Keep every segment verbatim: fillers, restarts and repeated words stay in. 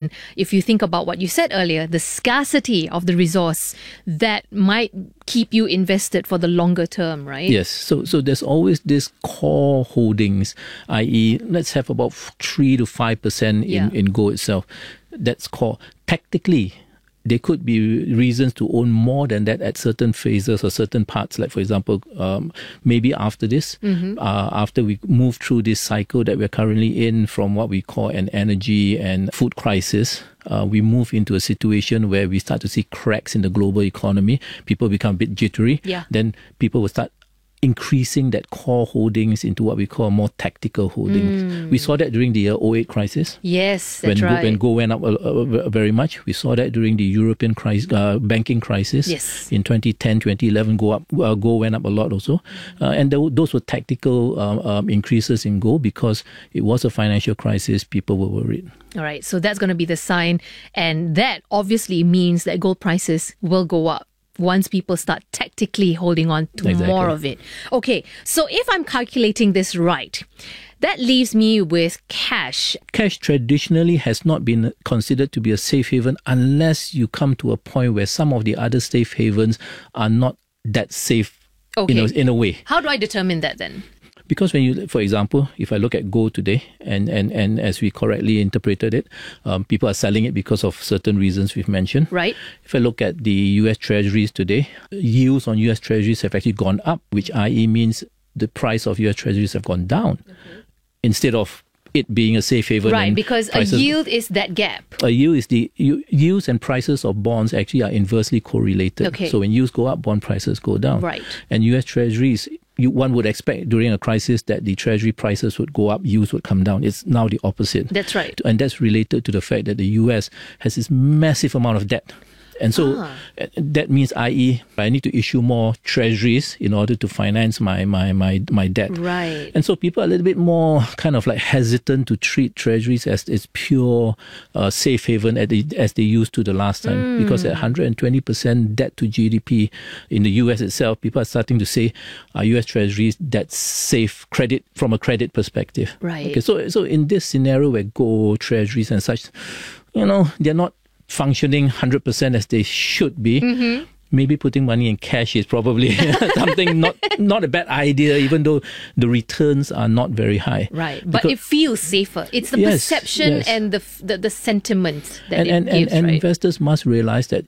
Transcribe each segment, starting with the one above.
If you think about what you said earlier, the scarcity of the resource, that might keep you invested for the longer term, right? Yes. So so there's always this core holdings, that is, let's have about three to five percent in, Yeah. in gold itself. That's core. Tactically, there could be reasons to own more than that at certain phases or certain parts. Like, for example, um, maybe after this, Mm-hmm. uh, after we move through this cycle that we're currently in from what we call an energy and food crisis, uh, we move into a situation where we start to see cracks in the global economy. People become a bit jittery. Yeah. Then people will start increasing that core holdings into what we call more tactical holdings. Mm. We saw that during the uh, oh eight crisis. Yes, When, that's go- right. when gold went up uh, uh, very much. We saw that during the European crisis, uh, banking crisis. Yes. In twenty ten, twenty eleven, go up, uh, gold went up a lot also. Uh, and th- those were tactical um, um, increases in gold because it was a financial crisis. People were worried. All right, so that's going to be the sign. And that obviously means that gold prices will go up once people start tactically holding on to Exactly. more of it. Okay, so if I'm calculating this right, that leaves me with cash. Cash traditionally has not been considered to be a safe haven unless you come to a point where some of the other safe havens are not that safe Okay. in, a, in a way. How do I determine that then? Because when you, for example, if I look at gold today, and, and, and as we correctly interpreted it, um, people are selling it because of certain reasons we've mentioned. Right. If I look at the U S Treasuries today, yields on U S Treasuries have actually gone up, which that is means the price of U S Treasuries have gone down instead of it being a safe haven. Right, and because prices- a yield is that gap. a yield is the you- yields and prices of bonds actually are inversely correlated. Okay. So when yields go up, bond prices go down. Right. And U S Treasuries, you, one would expect during a crisis that the Treasury prices would go up, yields would come down. It's now the opposite. That's right. And that's related to the fact that the U S has this massive amount of debt. And so Ah. uh, that means, that is, I need to issue more treasuries in order to finance my, my, my, my debt. Right. And so people are a little bit more kind of like hesitant to treat treasuries as its pure uh, safe haven as they, as they used to the last time. Because at one hundred twenty percent debt to G D P in the U S itself, people are starting to say, are U S treasuries that safe credit from a credit perspective? Right. Okay, so, so in this scenario where gold, treasuries and such, you know, they're not functioning one hundred percent as they should be, Mm-hmm. maybe putting money in cash is probably something not not a bad idea, even though the returns are not very high. Right, but Because- it feels safer. It's the Yes, perception yes. and the, f- the the sentiment that and it and, and, gives, and right? investors must realize that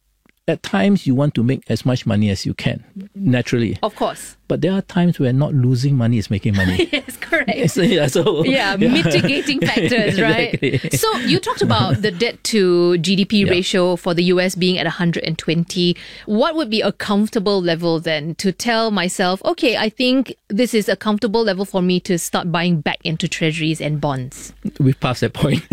at times you want to make as much money as you can, naturally. Of course. But there are times where not losing money is making money. Yes, correct. So, yeah, so, Yeah, mitigating factors, right? Exactly. So you talked about the debt to G D P Yeah. ratio for the U S being at one hundred twenty. What would be a comfortable level then to tell myself, okay, I think this is a comfortable level for me to start buying back into treasuries and bonds? We've passed that point.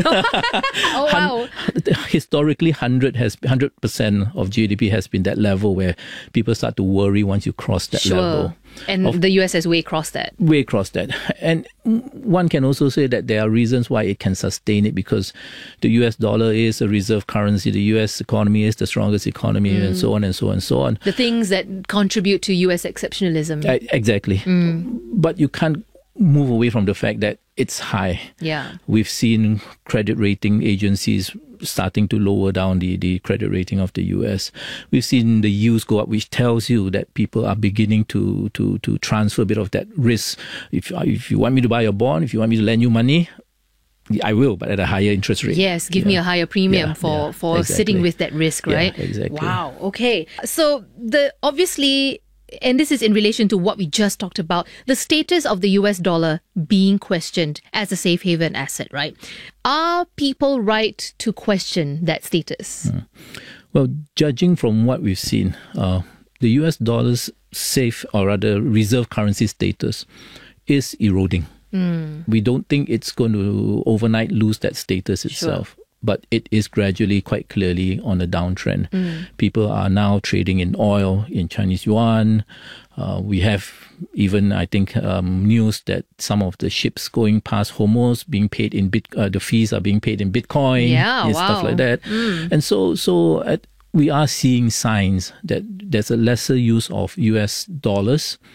Oh, wow. Historically, one hundred has one hundred percent of G D P has been that level where people start to worry once you cross that Sure. level. And Of- the U S has way crossed that. Way across that. And one can also say that there are reasons why it can sustain it because the U S dollar is a reserve currency, the U S economy is the strongest economy, and so on and so on and so on. The things that contribute to U S exceptionalism. Uh, exactly. But you can't move away from the fact that it's high. Yeah. We've seen credit rating agencies starting to lower down the, the credit rating of the U S. We've seen the yields go up, which tells you that people are beginning to to to transfer a bit of that risk. If if you want me to buy a bond, if you want me to lend you money, I will, but at a higher interest rate. Yes, give me a higher premium Yeah, for, yeah, for exactly. sitting with that risk, Yeah, right? exactly. Wow. Okay. So the obviously, and this is in relation to what we just talked about, the status of the U S dollar being questioned as a safe haven asset, right? Are people right to question that status? Well, judging from what we've seen, uh, the U S dollar's safe or rather reserve currency status is eroding. We don't think it's going to overnight lose that status itself. But it is gradually, quite clearly, on a downtrend. People are now trading in oil, in Chinese yuan. Uh, we have even, I think, um, news that some of the ships going past Hormuz being paid in bit, uh, the fees are being paid in Bitcoin, Yeah, and stuff wow. like that. And so, so at, we are seeing signs that there's a lesser use of U S dollars